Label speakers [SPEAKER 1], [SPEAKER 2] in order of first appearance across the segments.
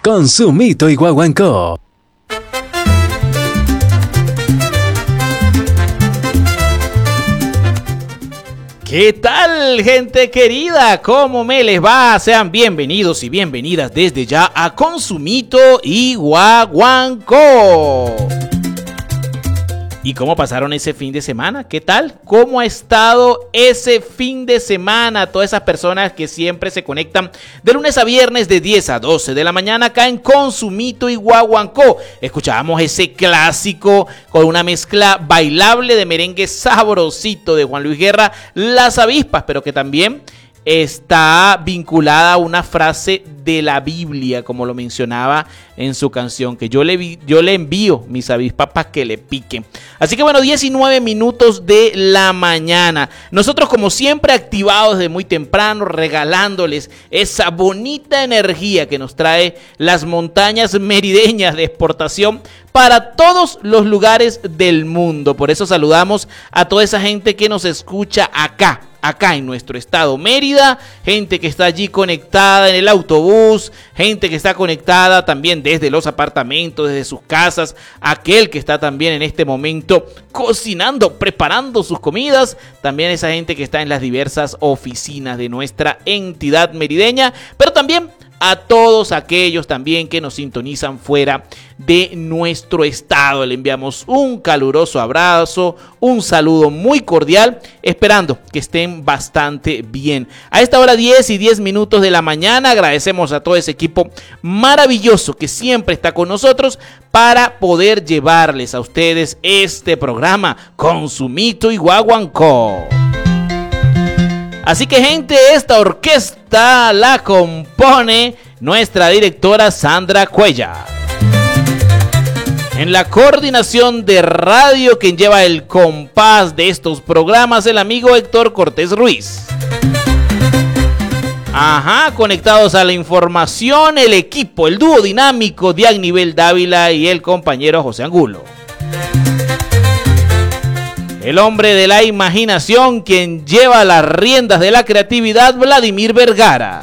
[SPEAKER 1] Consumito y Guaguancó.
[SPEAKER 2] ¿Qué tal, gente querida? ¿Cómo me les va? Sean bienvenidos y bienvenidas desde ya a Consumito y Guaguancó. ¿Y cómo pasaron ese fin de semana? ¿Qué tal? ¿Cómo ha estado ese fin de semana? Todas esas personas que siempre se conectan de lunes a viernes de 10 a 12 de la mañana acá en Consumito y Guaguancó. Escuchábamos ese clásico con una mezcla bailable de merengue sabrosito de Juan Luis Guerra, Las Avispas, pero que también está vinculada a una frase de la Biblia, como lo mencionaba en su canción, que yo le envío mis avispas para que le piquen. Así que bueno, 19 minutos de la mañana. Nosotros como siempre activados desde muy temprano, regalándoles esa bonita energía que nos trae las montañas merideñas de exportación para todos los lugares del mundo. Por eso saludamos a toda esa gente que nos escucha acá en nuestro estado Mérida, gente que está allí conectada en el autobús, gente que está conectada también desde los apartamentos, desde sus casas, aquel que está también en este momento cocinando, preparando sus comidas, también esa gente que está en las diversas oficinas de nuestra entidad merideña, pero también a todos aquellos también que nos sintonizan fuera de nuestro estado. Le enviamos un caluroso abrazo, un saludo muy cordial, esperando que estén bastante bien. A esta hora 10 minutos de la mañana agradecemos a todo ese equipo maravilloso que siempre está con nosotros para poder llevarles a ustedes este programa Consumito y Guaguancó. Así que, gente, esta orquesta la compone nuestra directora Sandra Cuellar. En la coordinación de radio, quien lleva el compás de estos programas, el amigo Héctor Cortés Ruiz. Conectados a la información, el equipo, el dúo dinámico de Agnivel Dávila y el compañero José Angulo. El hombre de la imaginación, quien lleva las riendas de la creatividad, Vladimir Vergara.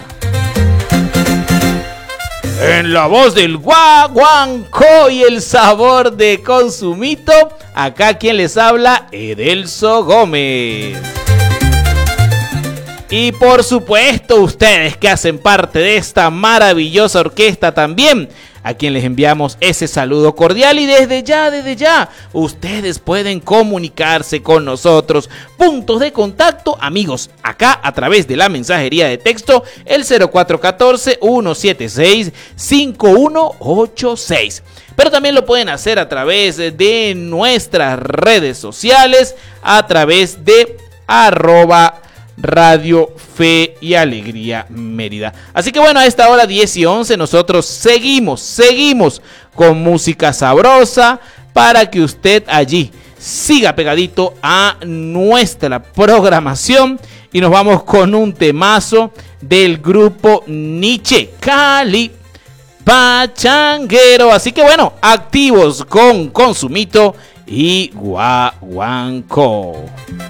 [SPEAKER 2] En la voz del Guaguancó y el sabor de Consumito, acá quien les habla, Edelso Gómez. Y por supuesto, ustedes que hacen parte de esta maravillosa orquesta también, a quien les enviamos ese saludo cordial y desde ya, ustedes pueden comunicarse con nosotros. Puntos de contacto, amigos, acá a través de la mensajería de texto, el 0414-176-5186. Pero también lo pueden hacer a través de nuestras redes sociales, a través de @Radio Fe y Alegría Mérida. Así que bueno, a esta hora 10:11 nosotros seguimos con música sabrosa para que usted allí siga pegadito a nuestra programación, y nos vamos con un temazo del grupo Nietzsche, Cali Pachanguero. Así que bueno, activos con Consumito y Guaguancó.